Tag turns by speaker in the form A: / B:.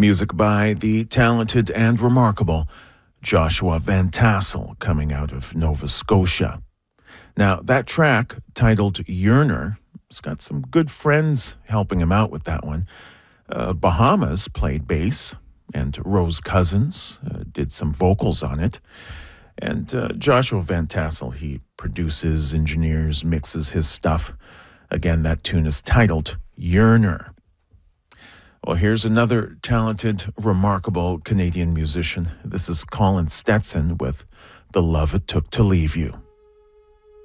A: Music by the talented and remarkable Joshua Van Tassel, coming out of Nova Scotia. Now, that track, titled Yearner, has got some good friends helping him out with that one. Bahamas played bass, and Rose Cousins did some vocals on it. And Joshua Van Tassel, he produces, engineers, mixes his stuff. Again, that tune is titled Yearner. Well, here's another talented, remarkable Canadian musician. This is Colin Stetson with The Love It Took to Leave You.